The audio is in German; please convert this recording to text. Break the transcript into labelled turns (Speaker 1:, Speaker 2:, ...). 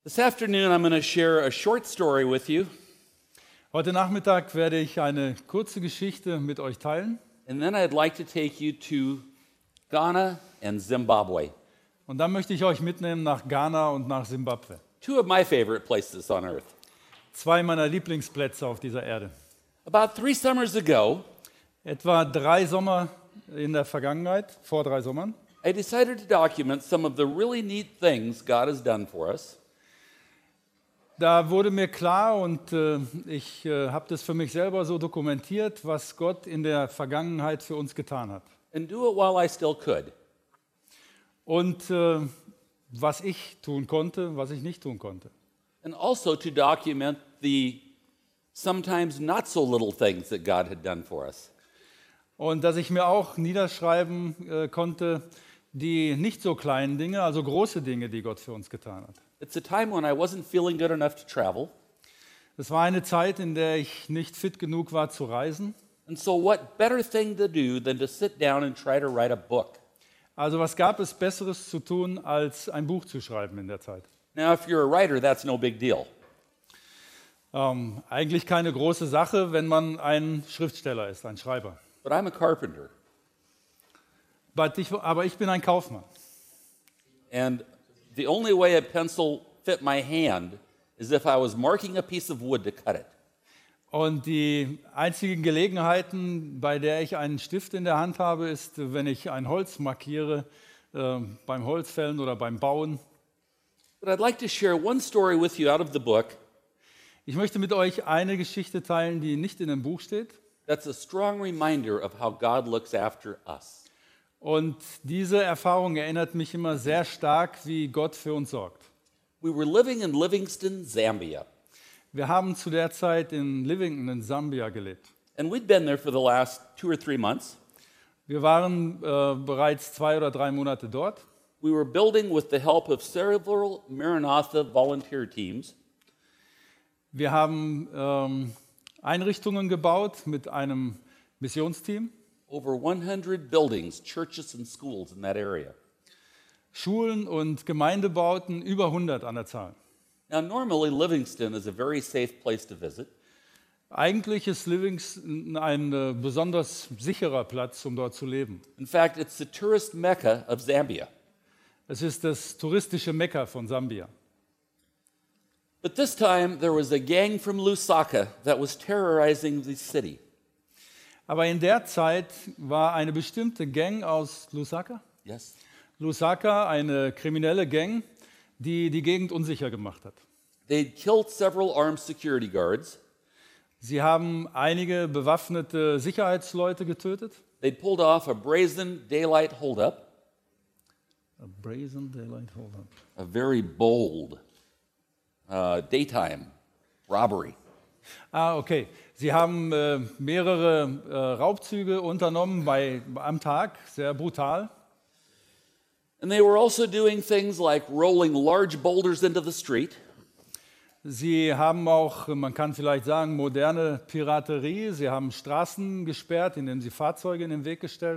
Speaker 1: This afternoon, I'm going to share a short story with you,
Speaker 2: Heute Nachmittag werde ich eine kurze Geschichte mit euch teilen
Speaker 1: and then I'd like to take you to Ghana and Zimbabwe,
Speaker 2: und dann möchte ich euch mitnehmen nach Ghana und nach Simbabwe.
Speaker 1: two of my favorite places on earth.
Speaker 2: Zwei meiner Lieblingsplätze auf dieser Erde.
Speaker 1: About 3 summers ago,
Speaker 2: Etwa 3 Sommer in der Vergangenheit, vor 3 Sommern,
Speaker 1: I decided to document some of the really neat things God has done for us.
Speaker 2: da wurde mir klar und ich habe das für mich selber so dokumentiert, was Gott in der Vergangenheit für uns getan hat.
Speaker 1: And do it while I still could.
Speaker 2: Und was ich tun konnte, was ich nicht tun konnte.
Speaker 1: And also to document the sometimes not so little things that God had done for us.
Speaker 2: Und dass ich mir auch niederschreiben konnte, die nicht so kleinen Dinge, also große Dinge, die Gott für uns getan hat.
Speaker 1: It's a time when I wasn't feeling good enough to travel.
Speaker 2: Es war eine Zeit, in der ich nicht fit genug war zu reisen.
Speaker 1: And so what better thing to do than to sit down and try to write a book?
Speaker 2: Also was gab es Besseres zu tun, als ein Buch zu schreiben in der Zeit?
Speaker 1: Now, if you're a writer, that's no big deal.
Speaker 2: Eigentlich keine große Sache, wenn man ein Schriftsteller ist, ein Schreiber.
Speaker 1: But I'm a carpenter.
Speaker 2: Aber ich bin ein Kaufmann.
Speaker 1: And the only way a pencil fit my hand is if I was marking a piece of wood to cut it.
Speaker 2: Und die einzigen Gelegenheiten, bei der ich einen Stift in der Hand habe, ist, wenn ich ein Holz markiere, beim Holzfällen oder beim Bauen.
Speaker 1: But I'd like to share one story with you out of the book
Speaker 2: Ich möchte mit euch eine Geschichte teilen, die nicht in dem Buch steht.
Speaker 1: that's a strong reminder of how God looks after us.
Speaker 2: Und diese Erfahrung erinnert mich immer sehr stark, wie Gott für uns sorgt.
Speaker 1: We were living in Livingston, Zambia,
Speaker 2: Wir haben zu der Zeit in Livingston in Sambia gelebt.
Speaker 1: and we'd been there for the last 2 or 3 months.
Speaker 2: Wir waren bereits 2 oder 3 Monate dort.
Speaker 1: We were building with the help of several Maranatha volunteer teams.
Speaker 2: Wir haben Einrichtungen gebaut mit einem Missionsteam,
Speaker 1: Over 100 buildings, churches, and schools in that area.
Speaker 2: Schulen und Gemeindebauten, über 100 an der Zahl.
Speaker 1: Now, normally, Livingston is a very safe place to visit,
Speaker 2: Eigentlich ist Livingston ein besonders sicherer Platz, um dort zu leben.
Speaker 1: in fact, it's the tourist mecca of Zambia.
Speaker 2: Es ist das touristische Mekka von Sambia.
Speaker 1: But this time, there was a gang from Lusaka that was terrorizing the city.
Speaker 2: Aber in der Zeit war eine bestimmte Gang aus Lusaka,
Speaker 1: Yes.
Speaker 2: eine kriminelle Gang, die die Gegend unsicher gemacht hat.
Speaker 1: They'd killed several armed security guards.
Speaker 2: Sie haben einige bewaffnete Sicherheitsleute getötet.
Speaker 1: They'd pulled off a brazen daylight holdup,
Speaker 2: A brazen daylight hold-up.
Speaker 1: a very bold daytime robbery.
Speaker 2: Okay. Sie haben mehrere Raubzüge unternommen am Tag, sehr brutal.
Speaker 1: And they were also doing things like rolling large boulders into the street.
Speaker 2: Sie haben auch, man kann vielleicht sagen, moderne Piraterie. Sie haben Straßen gesperrt, indem sie Fahrzeuge in den Weg gestellt